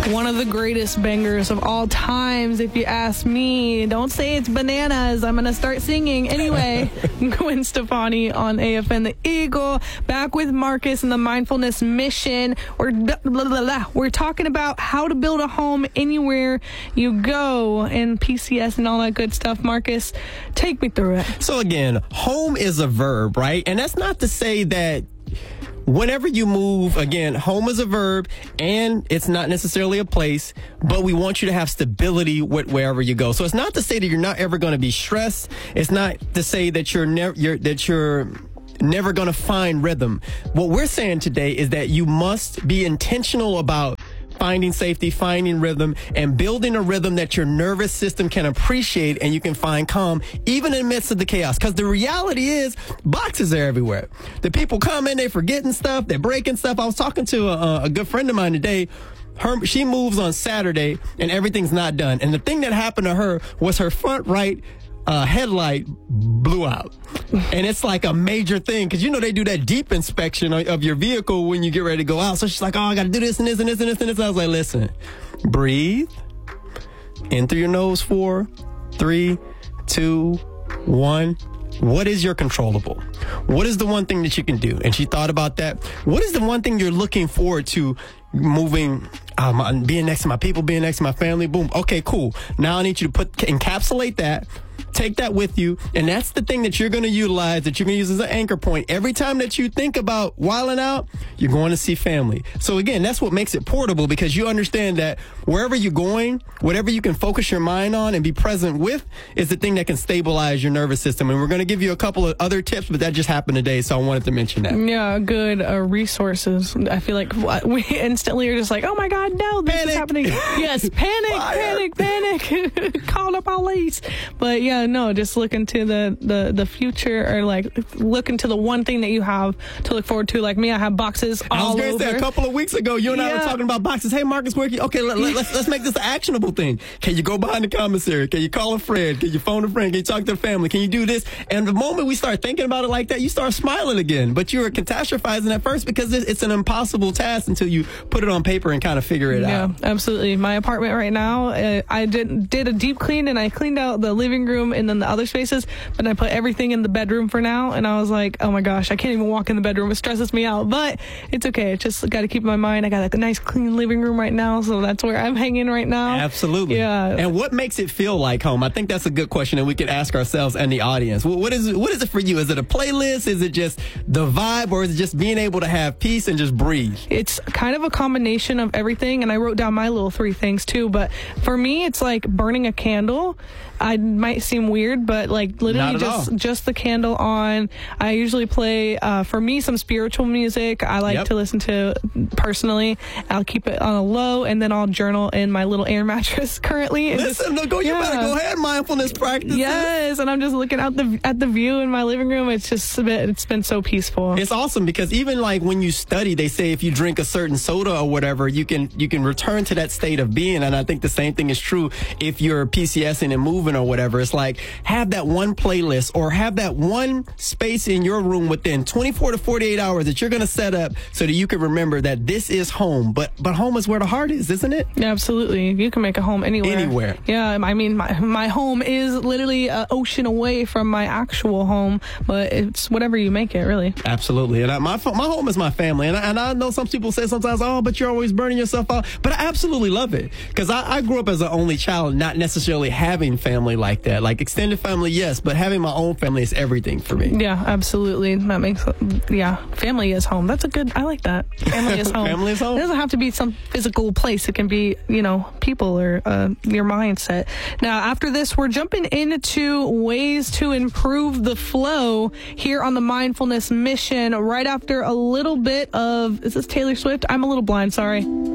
One of the greatest bangers of all times, if you ask me. Don't say it's bananas. I'm going to start singing. Anyway, Gwen Stefani on AFN The Eagle. Back with Marcus and the Mindfulness Mission. We're talking about how to build a home anywhere you go and PCS and all that good stuff. Marcus, take me through it. So again, home is a verb, right? And that's not to say that whenever you move, again, home is a verb and it's not necessarily a place, but we want you to have stability wherever you go. So it's not to say that you're not ever going to be stressed. It's not to say that you're never going to find rhythm. What we're saying today is that you must be intentional about finding safety, finding rhythm, and building a rhythm that your nervous system can appreciate and you can find calm even in the midst of the chaos. Because the reality is boxes are everywhere. The people come in, they're forgetting stuff, they're breaking stuff. I was talking to a good friend of mine today. She moves on Saturday and everything's not done. And the thing that happened to her was her front right headlight blew out. And it's like a major thing because, they do that deep inspection of your vehicle when you get ready to go out. So she's like, oh, I got to do this and this and this and this and this. I was like, listen, breathe in through your nose. 4, 3, 2, 1. What is your controllable? What is the one thing that you can do? And she thought about that. What is the one thing you're looking forward to moving, being next to my people, being next to my family? Boom. Okay, cool. Now I need you to encapsulate that. Take that with you, and that's the thing that you're going to utilize, that you're going to use as an anchor point. Every time that you think about wilding out, you're going to see family. So again, that's what makes it portable, because you understand that wherever you're going, whatever you can focus your mind on and be present with is the thing that can stabilize your nervous system. And we're going to give you a couple of other tips, but that just happened today, so I wanted to mention that. Yeah, good resources. I feel like we instantly are just like, oh my God, no, this is happening. Yes, panic. Call the police. But yeah, no, just look into the future, or like look into the one thing that you have to look forward to. Like me, I have boxes all over. I was going to say, a couple of weeks ago, you and I were talking about boxes. Hey, Marcus, okay, let's make this an actionable thing. Can you go behind the commissary? Can you call a friend? Can you phone a friend? Can you talk to a family? Can you do this? And the moment we start thinking about it like that, you start smiling again. But you were catastrophizing at first because it's an impossible task until you put it on paper and kind of figure it out. Yeah, absolutely. My apartment right now, I did a deep clean, and I cleaned out the living room and then the other spaces, but I put everything in the bedroom for now. And I was like, oh my gosh, I can't even walk in the bedroom. It stresses me out, but it's okay. It's just got to keep in my mind. I got a nice clean living room right now, so that's where I'm hanging right now. Absolutely. Yeah. And what makes it feel like home? I think that's a good question, and we could ask ourselves and the audience. What is it for you? Is it a playlist? Is it just the vibe, or is it just being able to have peace and just breathe? It's kind of a combination of everything, and I wrote down my little 3 things too. But for me, it's like burning a candle. I might seem weird, but like literally just the candle on. I usually play, for me, some spiritual music I like to listen to personally. I'll keep it on a low, and then I'll journal in my little air mattress currently. You better go ahead, mindfulness practices. Yes, and I'm just looking out at the view in my living room. It's been so peaceful. It's awesome, because even like when you study, they say if you drink a certain soda or whatever, you can return to that state of being. And I think the same thing is true if you're PCSing and moving or whatever. It's like, have that one playlist or have that one space in your room within 24 to 48 hours that you're going to set up so that you can remember that this is home. But home is where the heart is, isn't it? Yeah, absolutely. You can make a home anywhere. Yeah, I mean, my home is literally an ocean away from my actual home, but it's whatever you make it, really. Absolutely. And my home is my family. And I know some people say sometimes, oh, but you're always burning yourself out. But I absolutely love it, because I grew up as an only child, not necessarily having family like that. Like extended family, yes, but having my own family is everything for me. Yeah, absolutely. That makes, family is home. I like that. Family is home. Family is home. It doesn't have to be some physical place. It can be, people or your mindset. Now, after this, we're jumping into ways to improve the flow here on the Mindfulness Mission right after a little bit of, is this Taylor Swift? I'm a little blind, sorry.